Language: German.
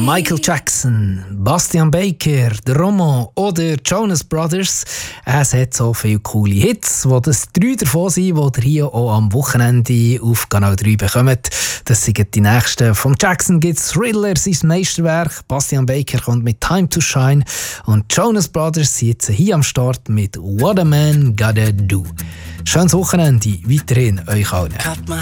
Michael Jackson, Bastian Baker, der Romo oder Jonas Brothers. Es hat so viele coole Hits, wo das 3 davon sind, die ihr hier auch am Wochenende auf Kanal 3 bekommt. Das sind die nächsten. Von Jackson gibt es Thriller, sein Meisterwerk. Bastian Baker kommt mit Time to Shine. Und Jonas Brothers sind jetzt hier am Start mit What a Man Gotta Do. Schönes Wochenende weiterhin euch allen.